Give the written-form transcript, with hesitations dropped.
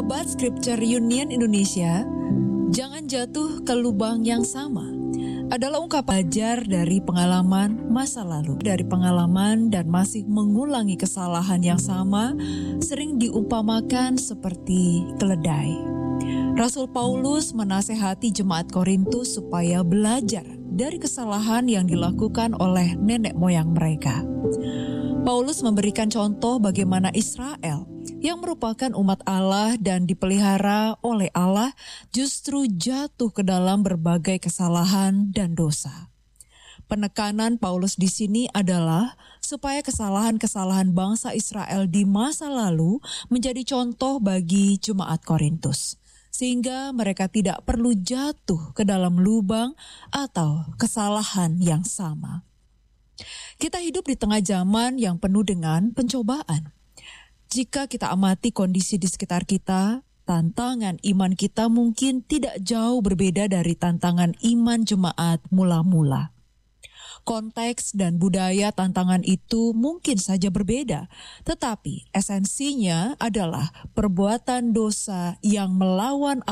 Sahabat Scripture Union Indonesia, jangan jatuh ke lubang yang sama adalah ungkapan belajar dari pengalaman masa lalu. Dari pengalaman dan masih mengulangi kesalahan yang sama sering diumpamakan seperti keledai. Rasul Paulus menasehati jemaat Korintus supaya belajar dari kesalahan yang dilakukan oleh nenek moyang mereka. Paulus memberikan contoh bagaimana Israel yang merupakan umat Allah dan dipelihara oleh Allah justru jatuh ke dalam berbagai kesalahan dan dosa. Penekanan Paulus di sini adalah supaya kesalahan-kesalahan bangsa Israel di masa lalu menjadi contoh bagi jemaat Korintus, sehingga mereka tidak perlu jatuh ke dalam lubang atau kesalahan yang sama. Kita hidup di tengah zaman yang penuh dengan pencobaan. Jika kita amati kondisi di sekitar kita, tantangan iman kita mungkin tidak jauh berbeda dari tantangan iman jemaat mula-mula. Konteks dan budaya tantangan itu mungkin saja berbeda, tetapi esensinya adalah perbuatan dosa yang melawan